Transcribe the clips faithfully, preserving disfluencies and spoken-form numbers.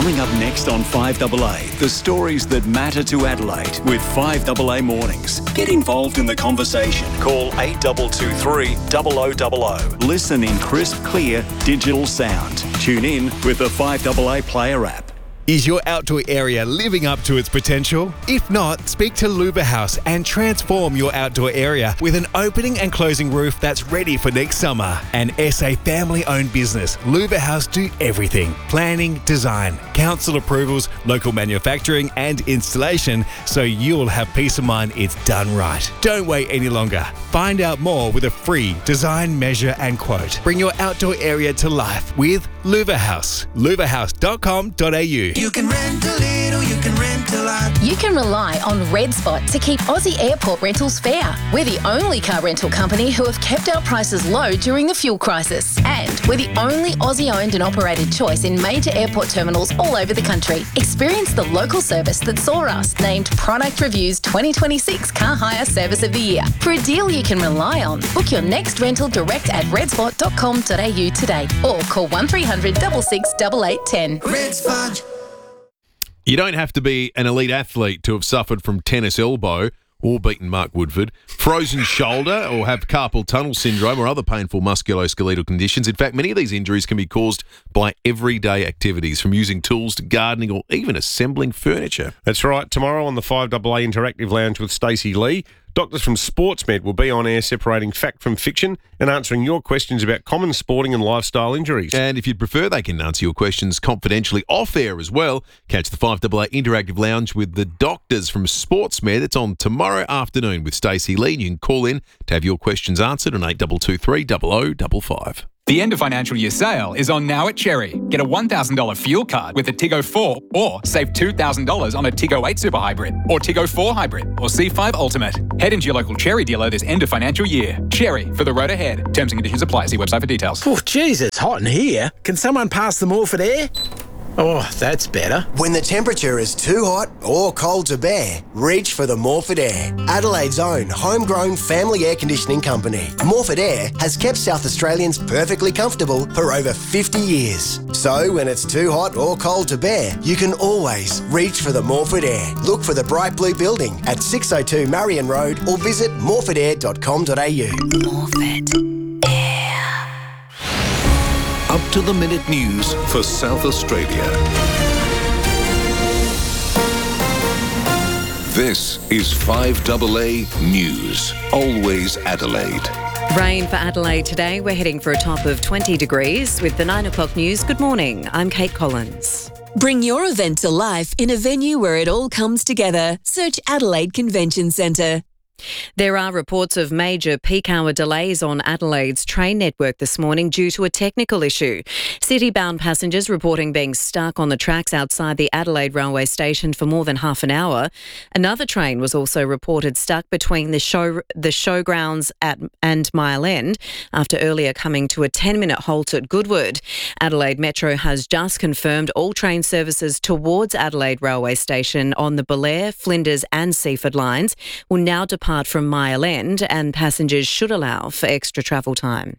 Coming up next on five A A, the stories that matter to Adelaide with five A A Mornings. Get involved in the conversation. Call eight two two three, zero zero zero zero. Listen in crisp, clear, digital sound. Tune in with the five A A Player app. Is your outdoor area living up to its potential? If not, speak to Luva House and transform your outdoor area with an opening and closing roof that's ready for next summer. An S A family-owned business, Luva House do everything. Planning, design, council approvals, local manufacturing and installation, so you'll have peace of mind it's done right. Don't wait any longer. Find out more with a free design, measure and quote. Bring your outdoor area to life with Luva House. luva house dot com dot a u. You can rent a little, you can rent a lot. You can rely on Red Spot to keep Aussie airport rentals fair. We're the only car rental company who have kept our prices low during the fuel crisis. And we're the only Aussie-owned and operated choice in major airport terminals all over the country. Experience the local service that saw us named Product Review's twenty twenty-six Car Hire Service of the Year. For a deal you can rely on, book your next rental direct at red spot dot com dot a u today or call one three hundred, six six, eight eight one zero. Red Spot. You don't have to be an elite athlete to have suffered from tennis elbow or beaten Mark Woodford, frozen shoulder, or have carpal tunnel syndrome or other painful musculoskeletal conditions. In fact, many of these injuries can be caused by everyday activities, from using tools to gardening or even assembling furniture. That's right. Tomorrow on the five A A Interactive Lounge with Stacey Lee, doctors from SportsMed will be on air separating fact from fiction and answering your questions about common sporting and lifestyle injuries. And if you'd prefer, they can answer your questions confidentially off air as well. Catch the five A A Interactive Lounge with the doctors from SportsMed. It's on tomorrow afternoon with Stacey Lee. You can call in to have your questions answered on eight two two three, zero zero five five. The end of financial year sale is on now at Cherry. Get a one thousand dollars fuel card with a Tiggo four or save two thousand dollars on a Tiggo eight Super Hybrid or Tiggo four Hybrid or C five Ultimate. Head into your local Cherry dealer this end of financial year. Cherry, for the road ahead. Terms and conditions apply. See website for details. Oh, geez, it's hot in here. Can someone pass the Morphett air? Oh, that's better. When the temperature is too hot or cold to bear, reach for the Morphett Air, Adelaide's own homegrown family air conditioning company. Morphett Air has kept South Australians perfectly comfortable for over fifty years. So when it's too hot or cold to bear, you can always reach for the Morphett Air. Look for the bright blue building at six oh two Marion Road or visit morphett air dot com dot a u. Morphett. Up-to-the-minute news for South Australia. This is five A A News. Always Adelaide. Rain for Adelaide today. We're heading for a top of twenty degrees. With the nine o'clock news, good morning. I'm Kate Collins. Bring your event to life in a venue where it all comes together. Search Adelaide Convention Centre. There are reports of major peak hour delays on Adelaide's train network this morning due to a technical issue. City-bound passengers reporting being stuck on the tracks outside the Adelaide railway station for more than half an hour. Another train was also reported stuck between the show the showgrounds at and Mile End after earlier coming to a ten-minute halt at Goodwood. Adelaide Metro has just confirmed all train services towards Adelaide railway station on the Belair, Flinders and Seaford lines will now depart from Mile End, and passengers should allow for extra travel time.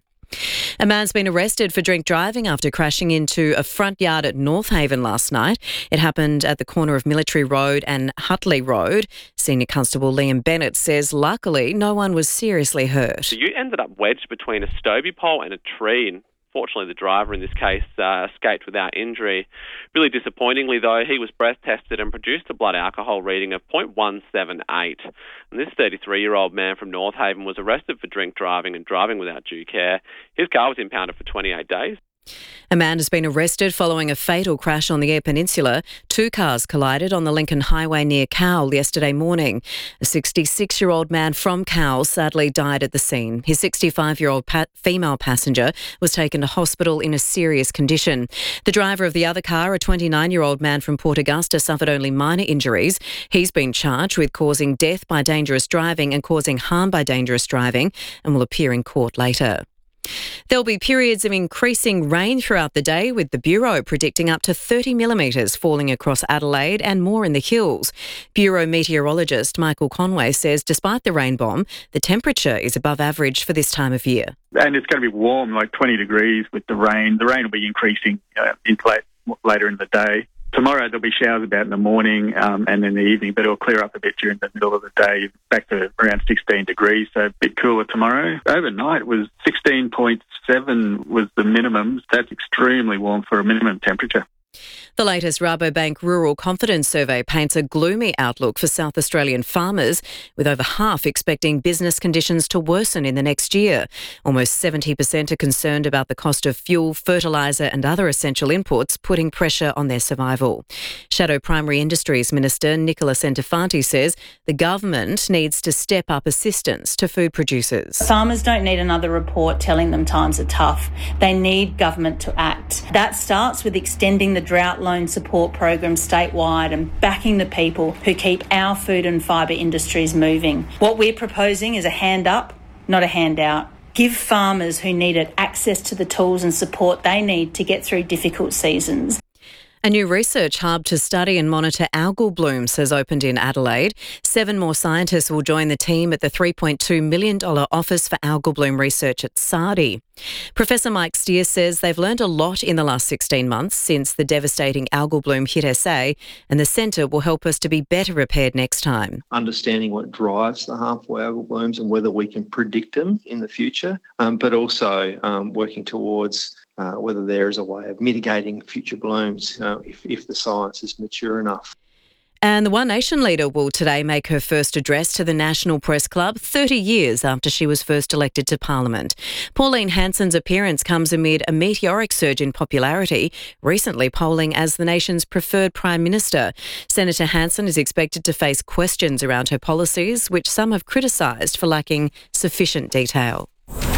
A man's been arrested for drink driving after crashing into a front yard at North Haven last night. It happened at the corner of Military Road and Hutley Road. Senior Constable Liam Bennett says luckily no one was seriously hurt. So you ended up wedged between a Stobie pole and a tree, and fortunately, the driver in this case uh, escaped without injury. Really disappointingly, though, he was breath tested and produced a blood alcohol reading of zero point one seven eight. And this thirty-three-year-old man from North Haven was arrested for drink driving and driving without due care. His car was impounded for twenty-eight days. A man has been arrested following a fatal crash on the Eyre Peninsula. Two cars collided on the Lincoln Highway near Cowell yesterday morning. A sixty-six-year-old man from Cowell sadly died at the scene. His sixty-five-year-old pa- female passenger was taken to hospital in a serious condition. The driver of the other car, a twenty-nine-year-old man from Port Augusta, suffered only minor injuries. He's been charged with causing death by dangerous driving and causing harm by dangerous driving and will appear in court later. There'll be periods of increasing rain throughout the day, with the Bureau predicting up to thirty millimetres falling across Adelaide and more in the hills. Bureau meteorologist Michael Conway says despite the rain bomb, the temperature is above average for this time of year. And it's going to be warm, like twenty degrees with the rain. The rain will be increasing uh, in late, later in the day. Tomorrow tomorrow there'll be showers about in the morning um, and in the evening, but it'll clear up a bit during the middle of the day, back to around sixteen degrees, so a bit cooler tomorrow. Overnight it was sixteen point seven was the minimum. That's extremely warm for a minimum temperature. The latest Rabobank Rural Confidence Survey paints a gloomy outlook for South Australian farmers, with over half expecting business conditions to worsen in the next year. Almost seventy percent are concerned about the cost of fuel, fertiliser and other essential inputs, putting pressure on their survival. Shadow Primary Industries Minister Nicola Centofanti says the government needs to step up assistance to food producers. Farmers don't need another report telling them times are tough. They need government to act. That starts with extending the drought loan support program statewide and backing the people who keep our food and fibre industries moving. What we're proposing is a hand up, not a handout. Give farmers who need it access to the tools and support they need to get through difficult seasons. A new research hub to study and monitor algal blooms has opened in Adelaide. Seven more scientists will join the team at the three point two million dollars Office for Algal Bloom Research at Sardi. Professor Mike Steer says they've learned a lot in the last sixteen months since the devastating algal bloom hit S A, and the centre will help us to be better prepared next time. Understanding what drives the harmful algal blooms and whether we can predict them in the future, um, but also um, working towards Uh, whether there is a way of mitigating future blooms uh, if, if the science is mature enough. And the One Nation leader will today make her first address to the National Press Club thirty years after she was first elected to Parliament. Pauline Hanson's appearance comes amid a meteoric surge in popularity, recently polling as the nation's preferred Prime Minister. Senator Hanson is expected to face questions around her policies, which some have criticised for lacking sufficient detail.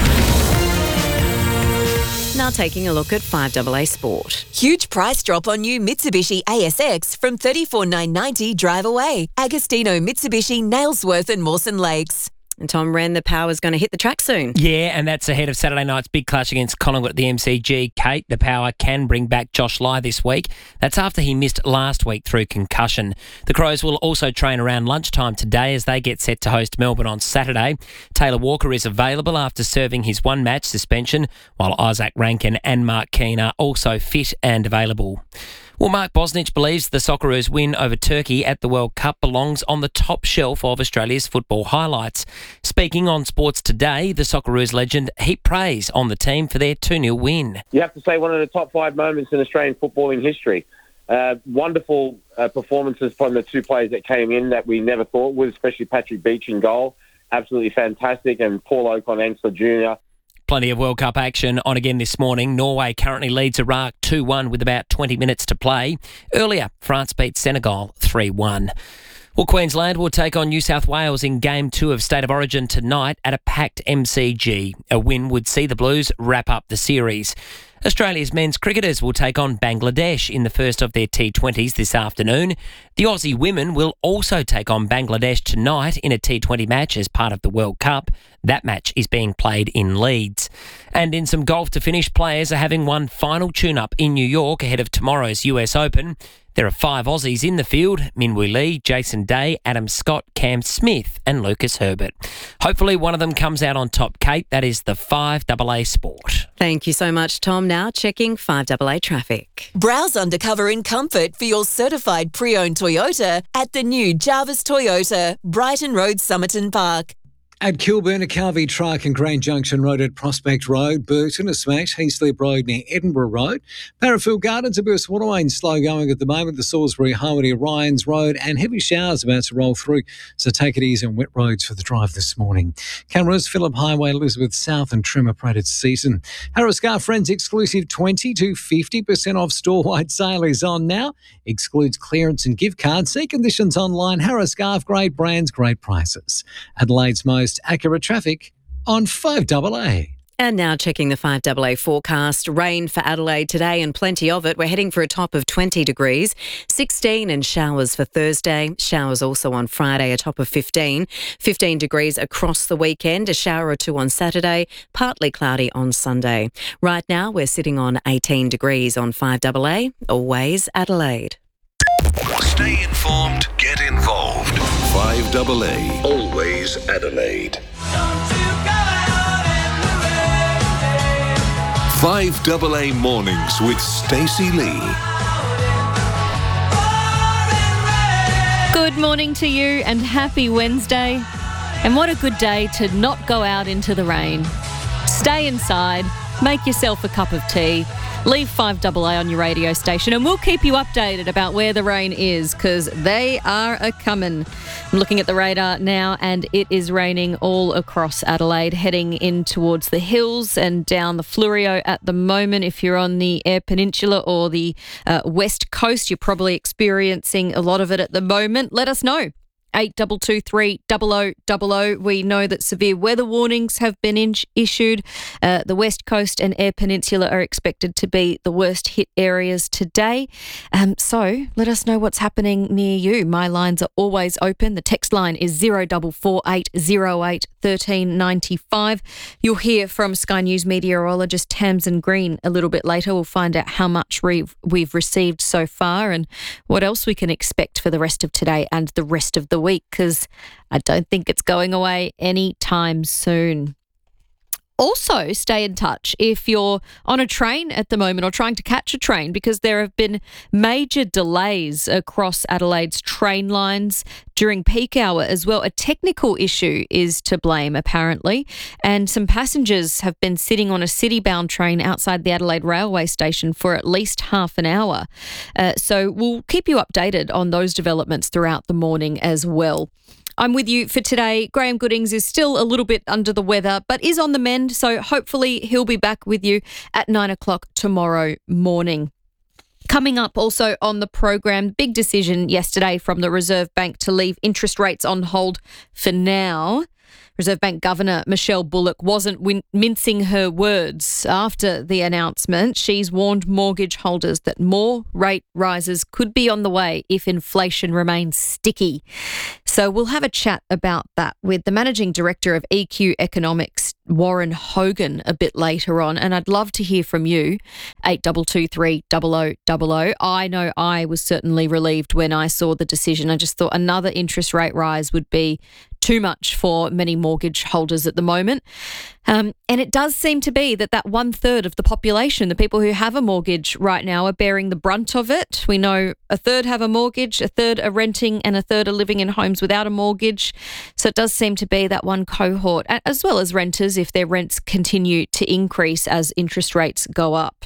Now taking a look at five A A Sport. Huge price drop on new Mitsubishi A S X from thirty-four thousand nine hundred ninety dollars drive away. Agostino Mitsubishi, Nailsworth and Mawson Lakes. And Tom Wren, the Power's going to hit the track soon. Yeah, and that's ahead of Saturday night's big clash against Collingwood at the M C G. Kate, the Power can bring back Josh Lai this week. That's after he missed last week through concussion. The Crows will also train around lunchtime today as they get set to host Melbourne on Saturday. Taylor Walker is available after serving his one-match suspension, while Isaac Rankin and Mark Keane are also fit and available. Well, Mark Bosnich believes the Socceroos' win over Turkey at the World Cup belongs on the top shelf of Australia's football highlights. Speaking on Sports Today, the Socceroos legend heaped praise on the team for their two nil win. You have to say one of the top five moments in Australian footballing history. Uh, wonderful uh, performances from the two players that came in that we never thought would, especially Patrick Beach in goal. Absolutely fantastic. And Paul Okon-Ansler Junior Plenty of World Cup action on again this morning. Norway currently leads Iraq two one with about twenty minutes to play. Earlier, France beat Senegal three one. Well, Queensland will take on New South Wales in Game two of State of Origin tonight at a packed M C G. A win would see the Blues wrap up the series. Australia's men's cricketers will take on Bangladesh in the first of their T twenties this afternoon. The Aussie women will also take on Bangladesh tonight in a T twenty match as part of the World Cup. That match is being played in Leeds. And in some golf to finish, players are having one final tune-up in New York ahead of tomorrow's U S Open. There are five Aussies in the field: Minwoo Lee, Jason Day, Adam Scott, Cam Smith and Lucas Herbert. Hopefully one of them comes out on top, Kate. That is the five A A Sport. Thank you so much, Tom. Now checking five A A traffic. Browse undercover in comfort for your certified pre-owned Toyota at the new Jarvis Toyota, Brighton Road, Somerton Park. At Kilburn, a Carvey truck and Grand Junction Road at Prospect Road, Burton, a smash, Heaslip Road near Edinburgh Road. Parafield Gardens, a bit of Waterwain slow going at the moment, the Salisbury Highway, Ryans Road, and heavy showers about to roll through, so take it easy on wet roads for the drive this morning. Cameras, Phillip Highway, Elizabeth South and Trimmer Prated Season. Harris Scarf Friends exclusive twenty to fifty percent off store-wide sale is on now. Excludes clearance and gift cards. See conditions online. Harris Scarf, great brands, great prices. Adelaide's most accurate traffic on five A A. And now checking the five A A forecast. Rain for Adelaide today and plenty of it. We're heading for a top of twenty degrees, sixteen and showers for Thursday. Showers also on Friday, a top of fifteen. fifteen degrees across the weekend, a shower or two on Saturday, partly cloudy on Sunday. Right now we're sitting on eighteen degrees on five A A, always Adelaide. Stay informed, get involved. five A A, always Adelaide. five A A Mornings with Stacey Lee. Good morning to you and happy Wednesday. And what a good day to not go out into the rain. Stay inside, make yourself a cup of tea, leave five double A on your radio station, and we'll keep you updated about where the rain is because they are a-coming. I'm looking at the radar now and it is raining all across Adelaide, heading in towards the hills and down the Fleurieu at the moment. If you're on the Eyre Peninsula or the uh, West Coast, you're probably experiencing a lot of it at the moment. Let us know. eight two two three, double oh double oh. We know that severe weather warnings have been in- issued. Uh, the West Coast and Eyre Peninsula are expected to be the worst hit areas today. Um, so let us know what's happening near you. My lines are always open. The text line is zero four four eight zero eight one three nine five. You'll hear from Sky News meteorologist Tamsin Green a little bit later. We'll find out how much we've, we've received so far and what else we can expect for the rest of today and the rest of the week, because I don't think it's going away anytime soon. Also, stay in touch if you're on a train at the moment or trying to catch a train, because there have been major delays across Adelaide's train lines during peak hour as well. A technical issue is to blame, apparently, and some passengers have been sitting on a city-bound train outside the Adelaide railway station for at least half an hour. Uh, so we'll keep you updated on those developments throughout the morning as well. I'm with you for today. Graham Goodings is still a little bit under the weather, but is on the mend, so hopefully he'll be back with you at nine o'clock tomorrow morning. Coming up also on the program, big decision yesterday from the Reserve Bank to leave interest rates on hold for now. Reserve Bank Governor Michelle Bullock wasn't win- mincing her words after the announcement. She's warned mortgage holders that more rate rises could be on the way if inflation remains sticky. So we'll have a chat about that with the Managing Director of E Q Economics, Warren Hogan, a bit later on, and I'd love to hear from you. eight two two three, double oh double oh. I know I was certainly relieved when I saw the decision. I just thought another interest rate rise would be too much for many mortgage holders at the moment. Um, and it does seem to be that that one third of the population, the people who have a mortgage right now, are bearing the brunt of it. We know a third have a mortgage, a third are renting, and a third are living in homes without a mortgage. So it does seem to be that one cohort, as well as renters, if their rents continue to increase as interest rates go up.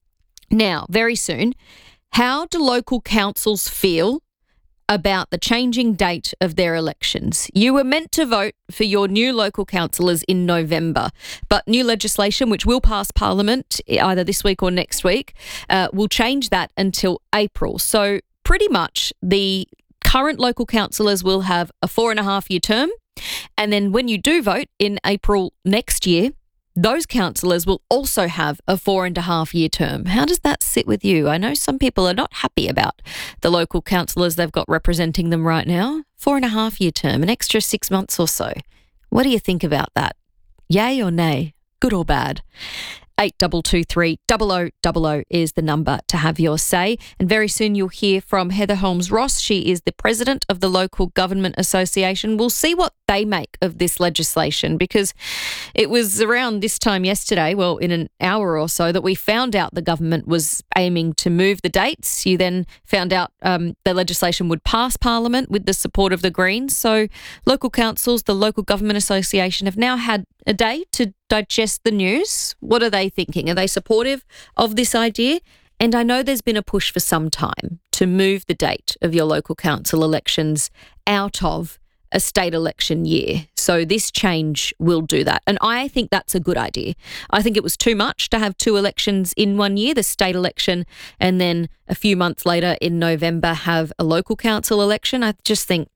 Now, very soon, how do local councils feel about the changing date of their elections? You were meant to vote for your new local councillors in November, but new legislation, which will pass Parliament either this week or next week, uh, will change that until April. So pretty much the current local councillors will have a four and a half year term. And then when you do vote in April next year, those councillors will also have a four and a half year term. How does that sit with you? I know some people are not happy about the local councillors they've got representing them right now. Four and a half year term, an extra six months or so. What do you think about that? Yay or nay? Good or bad? eight two two three, double oh double oh is the number to have your say. And very soon you'll hear from Heather Holmes-Ross. She is the president of the Local Government Association. We'll see what they make of this legislation, because it was around this time yesterday, well, in an hour or so, that we found out the government was aiming to move the dates. You then found out um, the legislation would pass Parliament with the support of the Greens. So local councils, the Local Government Association, have now had a day to digest the news. What are they thinking? Are they supportive of this idea? And I know there's been a push for some time to move the date of your local council elections out of a state election year. So this change will do that. And I think that's a good idea. I think it was too much to have two elections in one year, the state election, and then a few months later in November have a local council election. I just think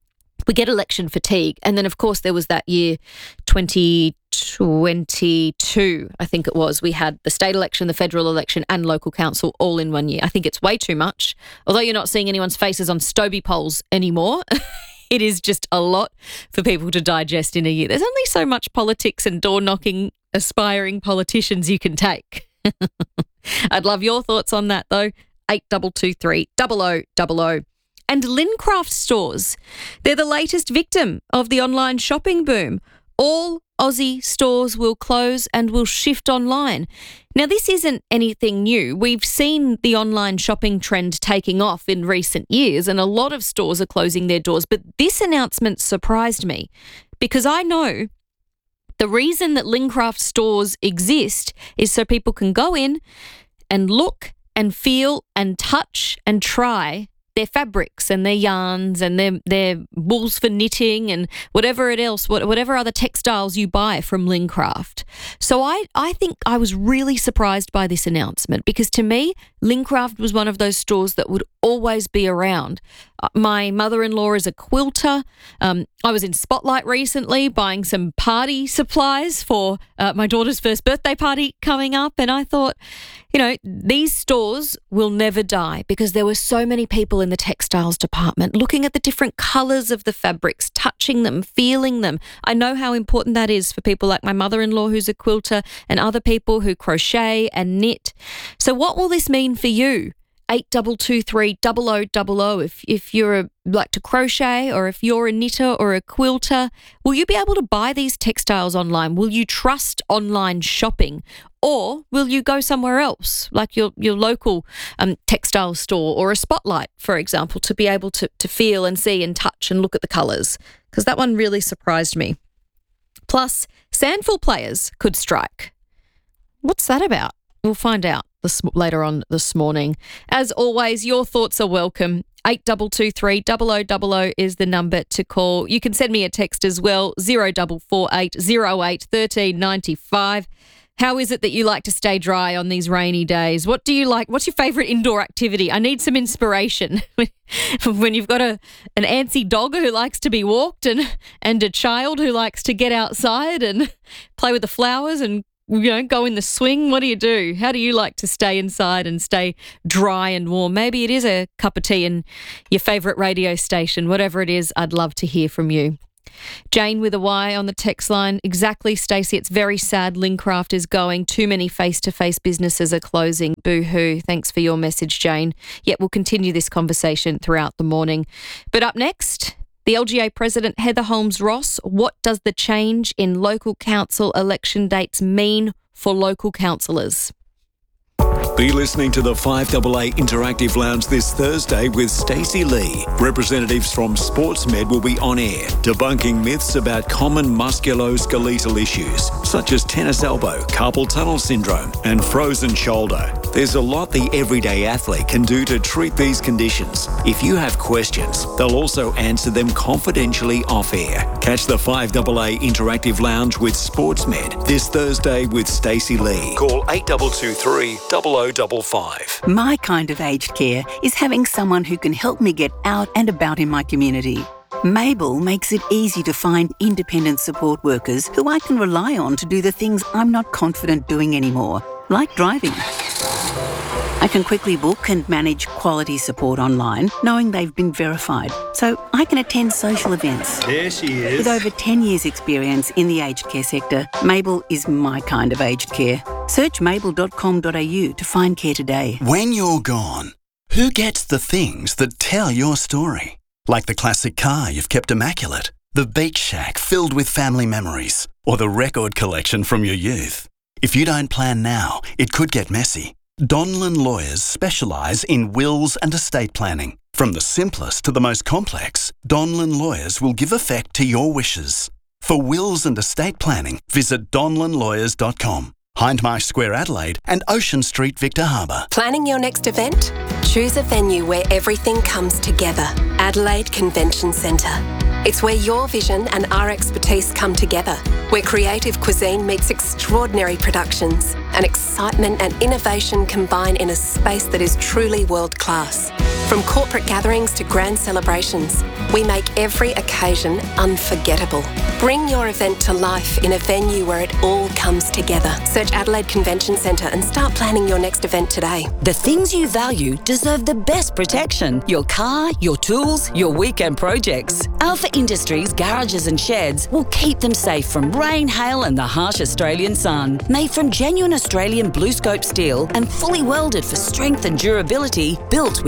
we get election fatigue. And then, of course, there was that year, twenty twenty-two, I think it was. We had the state election, the federal election and local council all in one year. I think it's way too much. Although you're not seeing anyone's faces on Stobie polls anymore, it is just a lot for people to digest in a year. There's only so much politics and door-knocking aspiring politicians you can take. I'd love your thoughts on that, though. eight two two three, double oh double oh. And Lincraft stores, they're the latest victim of the online shopping boom. all Aussie stores will close and will shift online. Now, this isn't anything new. We've seen the online shopping trend taking off in recent years, and a lot of stores are closing their doors. But this announcement surprised me because I know the reason that Lincraft stores exist is so people can go in and look and feel and touch and try their fabrics and their yarns and their their wools for knitting and whatever it else, whatever other textiles you buy from Lincraft. So I, I think I was really surprised by this announcement because to me, Lincraft was one of those stores that would always be around. My mother-in-law is a quilter. Um, I was in Spotlight recently buying some party supplies for uh, my daughter's first birthday party coming up, and I thought, you know, these stores will never die because there were so many people in the textiles department looking at the different colours of the fabrics, touching them, feeling them. I know how important that is for people like my mother-in-law who's a quilter and other people who crochet and knit. So what will this mean for you? eight two two three double oh double oh if if you're a, like to crochet or if you're a knitter or a quilter. Will you be able to buy these textiles online? Will you trust online shopping? Or will you go somewhere else, like your, your local um, textile store or a Spotlight, for example, to be able to, to feel and see and touch and look at the colours? Because that one really surprised me. Plus, Sandful players could strike. What's that about? We'll find out this, later on this morning. As always, your thoughts are welcome. eight two two three double oh double oh is the number to call. You can send me a text as well, zero four four eight zero eight one three nine five. How is it that you like to stay dry on these rainy days? What do you like? What's your favourite indoor activity? I need some inspiration. When you've got a an antsy dog who likes to be walked and, and a child who likes to get outside and play with the flowers and, you know, go in the swing, what do you do? How do you like to stay inside and stay dry and warm? Maybe it is a cup of tea in your favourite radio station. Whatever it is, I'd love to hear from you. Jane with a Y on the text line. Exactly, Stacey. It's very sad Lincraft is going. Too many face-to-face businesses are closing. Boo-hoo. Thanks for your message, Jane. Yet we'll continue this conversation throughout the morning. But up next, the L G A President Heather Holmes-Ross. What does the change in local council election dates mean for local councillors? Be listening to the five A A Interactive Lounge this Thursday with Stacey Lee. Representatives from SportsMed will be on air, debunking myths about common musculoskeletal issues, such as tennis elbow, carpal tunnel syndrome, and frozen shoulder. There's a lot the everyday athlete can do to treat these conditions. If you have questions, they'll also answer them confidentially off air. Catch the five A A Interactive Lounge with SportsMed this Thursday with Stacey Lee. Call eight two two three double oh double five. My kind of aged care is having someone who can help me get out and about in my community. Mabel makes it easy to find independent support workers who I can rely on to do the things I'm not confident doing anymore, like driving. I can quickly book and manage quality support online, knowing they've been verified, so I can attend social events. There she is. With over ten years' experience in the aged care sector, Mabel is my kind of aged care. Search mabel dot com dot a u to find care today. When you're gone, who gets the things that tell your story? Like the classic car you've kept immaculate, the beach shack filled with family memories, or the record collection from your youth. If you don't plan now, it could get messy. Donlan Lawyers specialise in wills and estate planning. From the simplest to the most complex, Donlan Lawyers will give effect to your wishes. For wills and estate planning, visit donlan lawyers dot com. Hindmarsh Square, Adelaide, and Ocean Street, Victor Harbour. Planning your next event? Choose a venue where everything comes together. Adelaide Convention Centre. It's where your vision and our expertise come together, where creative cuisine meets extraordinary productions, and excitement and innovation combine in a space that is truly world-class. From corporate gatherings to grand celebrations, we make every occasion unforgettable. Bring your event to life in a venue where it all comes together. Search Adelaide Convention Centre and start planning your next event today. The things you value deserve the best protection. Your car, your tools, your weekend projects. Alpha Industries garages and sheds will keep them safe from rain, hail and the harsh Australian sun. Made from genuine Australian BlueScope steel and fully welded for strength and durability, built with you in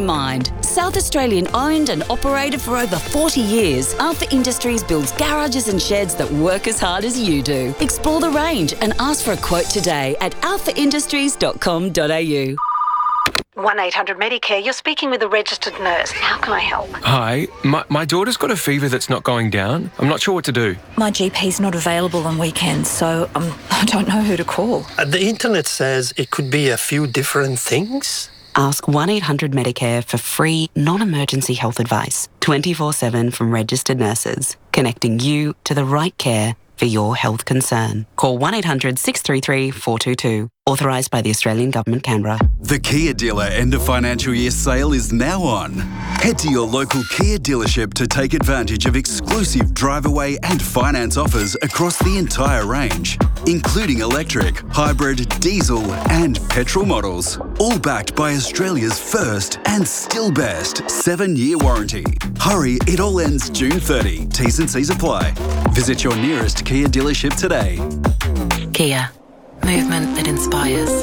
mind. South Australian owned and operated for over forty years, Alpha Industries builds garages and sheds that work as hard as you do. Explore the range and ask for a quote today at alpha industries dot com dot a u. one eight hundred Medicare, you're speaking with a registered nurse. How can I help? Hi, my, my daughter's got a fever that's not going down. I'm not sure what to do. My G P's not available on weekends, so um, I don't know who to call. Uh, the internet says it could be a few different things. Ask one eight hundred Medicare for free, non-emergency health advice, twenty-four seven from registered nurses, connecting you to the right care for your health concern. Call one eight hundred six three three four two two. Authorised by the Australian Government, Canberra. The Kia dealer end of financial year sale is now on. Head to your local Kia dealership to take advantage of exclusive drive-away and finance offers across the entire range, including electric, hybrid, diesel and petrol models. All backed by Australia's first and still best seven-year warranty. Hurry, it all ends June thirtieth. T's and C's apply. Visit your nearest Kia dealership today. Kia. Movement that inspires.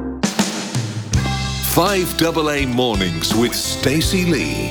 five double A Mornings with Stacey Lee.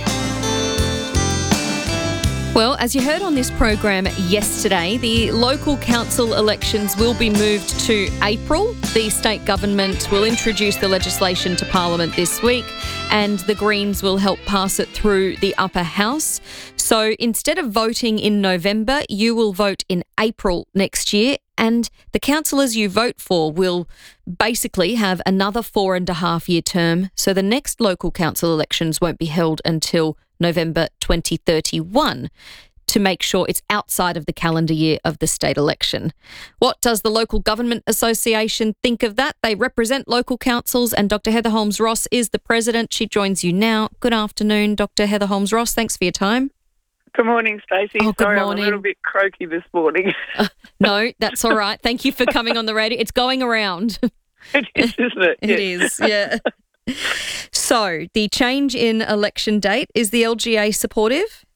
Well, as you heard on this program yesterday, the local council elections will be moved to April. The state government will introduce the legislation to Parliament this week, and the Greens will help pass it through the upper house. So instead of voting in November, you will vote in April next year, and the councillors you vote for will basically have another four and a half year term. So the next local council elections won't be held until November twenty thirty-one to make sure it's outside of the calendar year of the state election. What does the Local Government Association think of that? They represent local councils, and Doctor Heather Holmes-Ross is the president. She joins you now. Good afternoon, Doctor Heather Holmes-Ross. Thanks for your time. Good morning, Stacey. Oh, good Sorry, morning. I'm a little bit croaky this morning. Uh, no, that's all right. Thank you for coming on the radio. It's going around. It is, isn't it? It is, yeah. So, the change in election date, is the L G A supportive?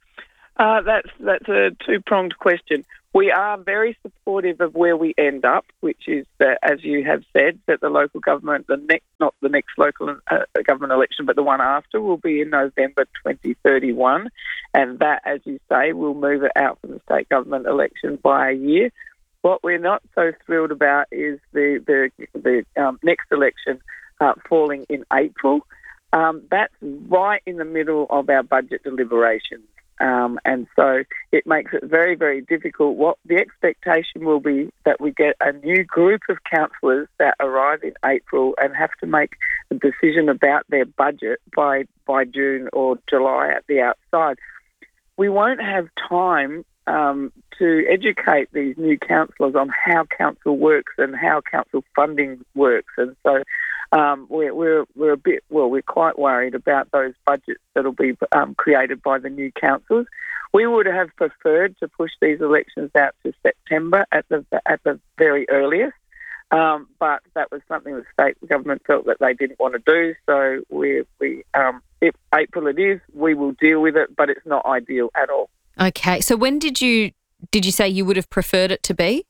Uh, that's that's a two-pronged question. We are very supportive of where we end up, which is that, as you have said, that the local government, the next, not the next local uh, government election, but the one after, will be in November twenty thirty-one, and that, as you say, will move it out from the state government election by a year. What we're not so thrilled about is the the the um, next election uh, falling in April. Um, that's right in the middle of our budget deliberations. Um, and so it makes it very, very difficult. What the expectation will be that we get a new group of councillors that arrive in April and have to make a decision about their budget by, by June or July at the outside. We won't have time um, to educate these new councillors on how council works and how council funding works. And so Um, we're, we're we're a bit well. We're quite worried about those budgets that'll be um, created by the new councils. We would have preferred to push these elections out to September at the at the very earliest, um, but that was something the state government felt that they didn't want to do. So we we um, if April it is, we will deal with it, but it's not ideal at all. Okay. So when did you did you say you would have preferred it to be?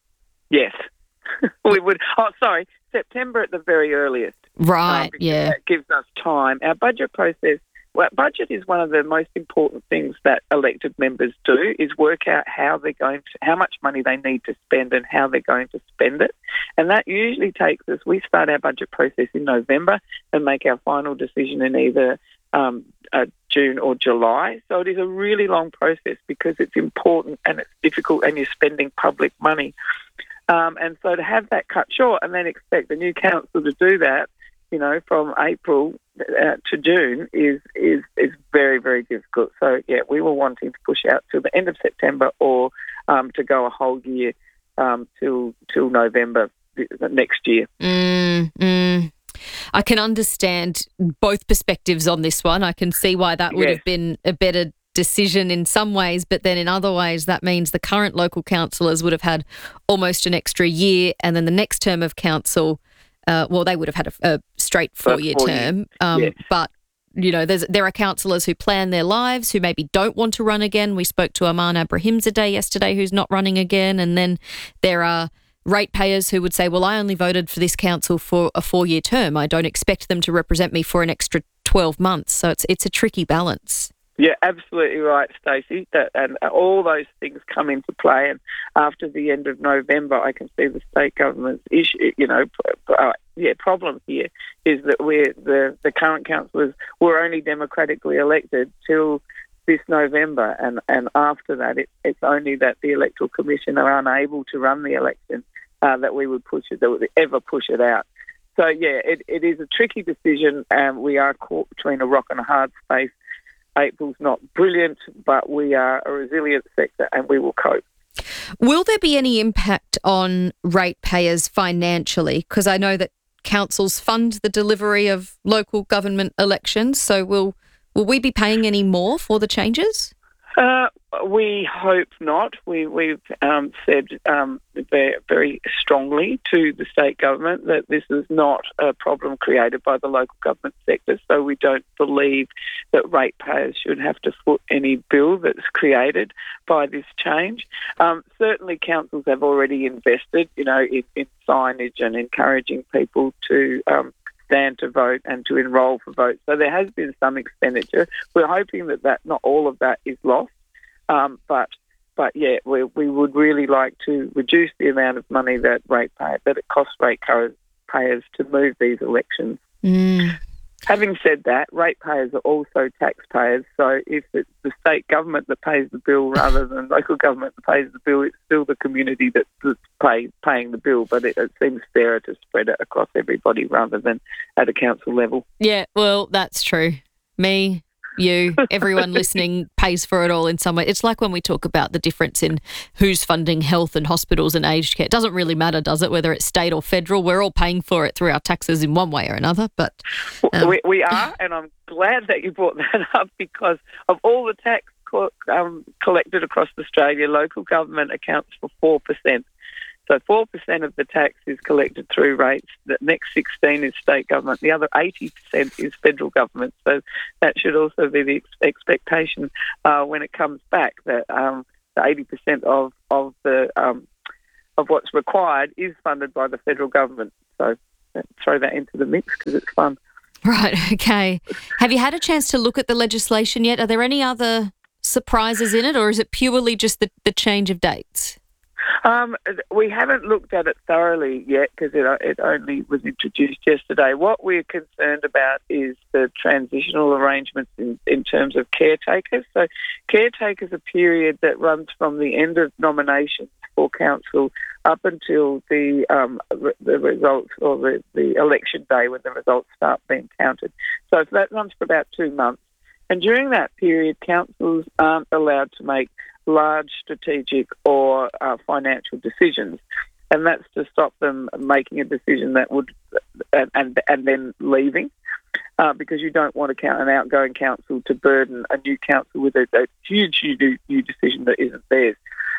Yes, we would. Oh, sorry. September at the very earliest. Right, um, yeah. That gives us time. Our budget process, well, budget is one of the most important things that elected members do, is work out how they're going to, how much money they need to spend and how they're going to spend it. And that usually takes us, we start our budget process in November and make our final decision in either um, uh, June or July. So it is a really long process because it's important and it's difficult and you're spending public money. Um, and so to have that cut short and then expect the new council to do that, you know, from April uh, to June is, is is very, very difficult. So, yeah, we were wanting to push out till the end of September or um, to go a whole year um, till till November next year. Mm, mm. I can understand both perspectives on this one. I can see why that would Yes. have been a better decision in some ways, but then in other ways that means the current local councillors would have had almost an extra year, and then the next term of council, uh, well, they would have had a, a straight four-year four term. years, Um, yes. But, you know, there's, there are councillors who plan their lives, who maybe don't want to run again. We spoke to Aman Abrahimzadeh yesterday, who's not running again. And then there are ratepayers who would say, well, I only voted for this council for a four-year term. I don't expect them to represent me for an extra twelve months. So it's it's a tricky balance. Yeah, absolutely right, Stacey. That, and all those things come into play. And after the end of November, I can see the state government's issue. You know, uh, yeah, problem here is that we're the the current councillors were only democratically elected till this November, and, and after that, it, it's only that the Electoral Commission are unable to run the election uh, that we would push it, that would ever push it out. So yeah, it, it is a tricky decision, and we are caught between a rock and a hard space. April's not brilliant, but we are a resilient sector and we will cope. Will there be any impact on ratepayers financially? Because I know that councils fund the delivery of local government elections, so will will we be paying any more for the changes? Uh, we hope not. We, we've um, said um, very, very strongly to the state government that this is not a problem created by the local government sector, so we don't believe that ratepayers should have to foot any bill that's created by this change. Um, certainly councils have already invested, you know, in, in signage and encouraging people to um, stand to vote and to enrol for votes. So there has been some expenditure. We're hoping that, that not all of that is lost, um, but but yeah, we we would really like to reduce the amount of money that ratepayers that it costs ratepayers to move these elections. Mm. Having said that, ratepayers are also taxpayers, so if it's the state government that pays the bill rather than local government that pays the bill, it's still the community that, that's pay, paying the bill, but it, it seems fairer to spread it across everybody rather than at a council level. Yeah, well, that's true. Me, you, everyone listening pays for it all in some way. It's like when we talk about the difference in who's funding health and hospitals and aged care. It doesn't really matter, does it, whether it's state or federal? We're all paying for it through our taxes in one way or another. But um, we, we are, and I'm glad that you brought that up, because of all the tax co- um, collected across Australia, local government accounts for four percent. So four percent of the tax is collected through rates. The next sixteen is state government. The other eighty percent is federal government. So that should also be the ex- expectation uh, when it comes back, that um, the eighty percent of, of, the, um, of what's required is funded by the federal government. So uh, throw that into the mix because it's fun. Right, okay. Have you had a chance to look at the legislation yet? Are there any other surprises in it, or is it purely just the, the change of dates? Um, we haven't looked at it thoroughly yet because it, it only was introduced yesterday. What we're concerned about is the transitional arrangements in, in terms of caretakers. So caretakers are a period that runs from the end of nominations for council up until the um, re- the results or the, the election day when the results start being counted. So that runs for about two months. And during that period, councils aren't allowed to make large strategic or uh, financial decisions, and that's to stop them making a decision that would and and, and then leaving, uh, because you don't want to count an outgoing council to burden a new council with a, a huge new, new decision that isn't theirs.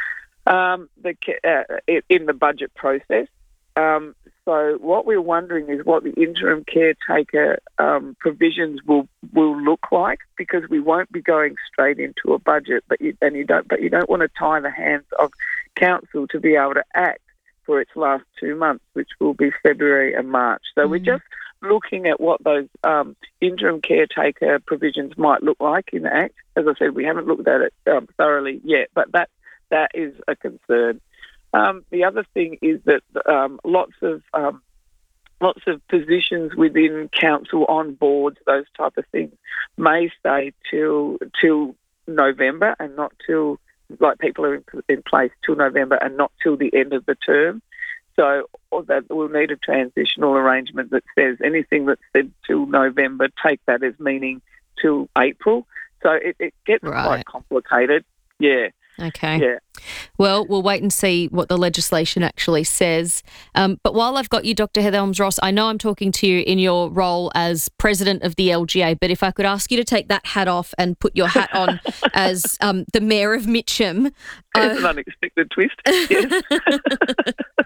Um, the, uh, in the budget process. Um, so what we're wondering is what the interim caretaker um, provisions will will look like, because we won't be going straight into a budget, but you, and you don't but you don't want to tie the hands of council to be able to act for its last two months, which will be February and March. So mm-hmm. we're just looking at what those um, interim caretaker provisions might look like in the Act. As I said, we haven't looked at it um, thoroughly yet, but that that is a concern. Um, the other thing is that um, lots of um, lots of positions within council on boards, those type of things, may stay till till November and not till, like people are in, in place till November and not till the end of the term. So or that we'll need a transitional arrangement that says anything that's said till November, take that as meaning till April. So it, it gets right. quite complicated. Yeah. Okay. Yeah. Well, we'll wait and see what the legislation actually says. Um, but while I've got you, Doctor Heather Holmes-Ross, I know I'm talking to you in your role as president of the L G A, but if I could ask you to take that hat off and put your hat on as um, the Mayor of Mitcham. It's uh, an unexpected twist. Yes.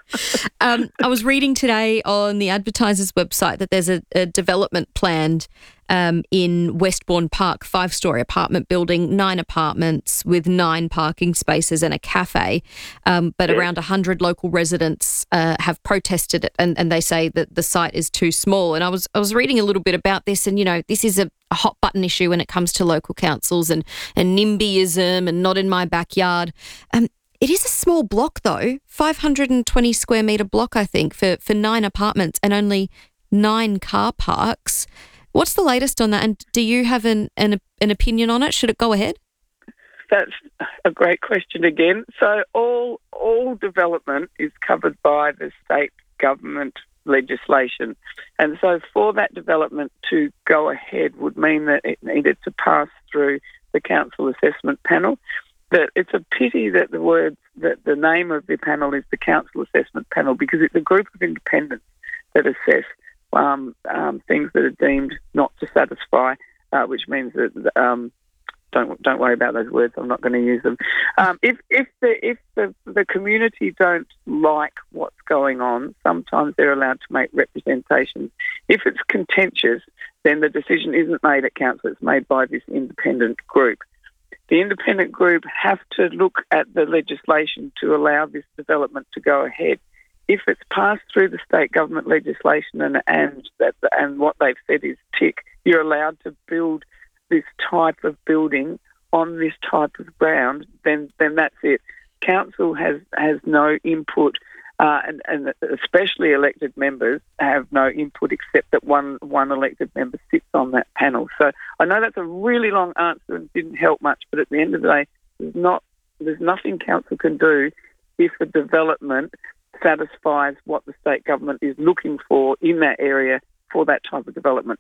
um, I was reading today on the Advertiser's website that there's a, a development planned um, in Westbourne Park, five-storey apartment building, nine apartments with nine parking spaces and a cafe. Um, but Yeah. around one hundred local residents uh, have protested it, and, and they say that the site is too small. And I was I was reading a little bit about this, and, you know, this is a, a hot button issue when it comes to local councils and, and NIMBYism and not in my backyard. Um, It is a small block, though, five hundred twenty square metre block, I think, for, for nine apartments and only nine car parks. What's the latest on that? And do you have an, an, an opinion on it? Should it go ahead? That's a great question again. So all all development is covered by the state government legislation. And so for that development to go ahead would mean that it needed to pass through the council assessment panel. That it's a pity that the words, that the name of the panel is the Council Assessment Panel, because it's a group of independents that assess um, um, things that are deemed not to satisfy, uh, which means that um, don't don't worry about those words. I'm not going to use them. Um, if if the if the, the community don't like what's going on, sometimes they're allowed to make representations. If it's contentious, then the decision isn't made at council; it's made by this independent group. The independent group have to look at the legislation to allow this development to go ahead. If it's passed through the state government legislation and and that and what they've said is tick, you're allowed to build this type of building on this type of ground, then then that's it. Council has has no input, uh, and, and especially elected members have no input except that one one elected member sits on that panel. So I know that's a really long answer and didn't help much, but at the end of the day, there's not there's nothing council can do if a development satisfies what the state government is looking for in that area for that type of development.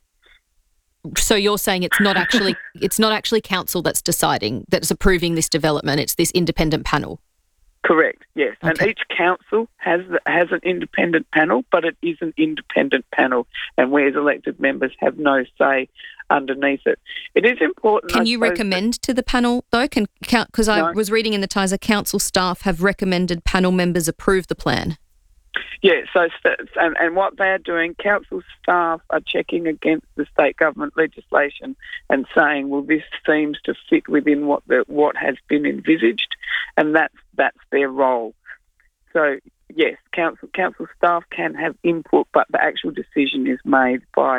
So you're saying it's not actually it's not actually council that's deciding, that's approving this development. It's this independent panel. Correct. Yes, Okay. and each council has has an independent panel, but it is an independent panel, and we as elected members have no say underneath it. It is important. Can I you suppose, recommend to the panel though? Can because I No. was reading in the Tiser, council staff have recommended panel members approve the plan. Yeah, so st- and, and what they're doing, council staff are checking against the state government legislation and saying, well, this seems to fit within what the what has been envisaged, and that's that's their role. So yes, council council staff can have input, but the actual decision is made by